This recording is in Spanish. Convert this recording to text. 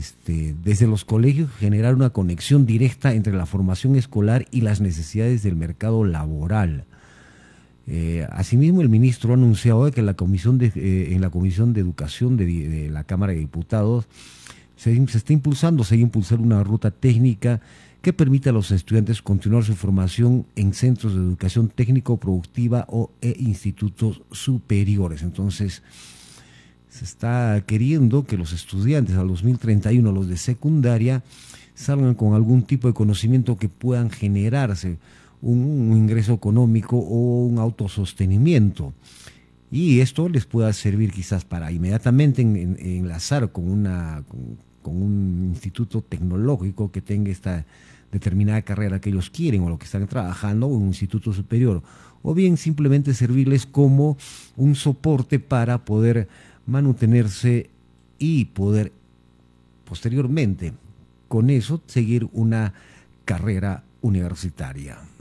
desde los colegios generar una conexión directa entre la formación escolar y las necesidades del mercado laboral. Asimismo, el ministro ha anunciado que en la Comisión de Educación de la Cámara de Diputados se está impulsando una ruta técnica que permita a los estudiantes continuar su formación en centros de educación técnico-productiva e institutos superiores. Entonces, se está queriendo que los estudiantes al 2031, los de secundaria, salgan con algún tipo de conocimiento que puedan generarse un ingreso económico o un autosostenimiento. Y esto les pueda servir quizás para inmediatamente enlazar con un instituto tecnológico que tenga esta determinada carrera que ellos quieren o lo que están trabajando, o un instituto superior, o bien simplemente servirles como un soporte para poder mantenerse y poder posteriormente con eso seguir una carrera universitaria.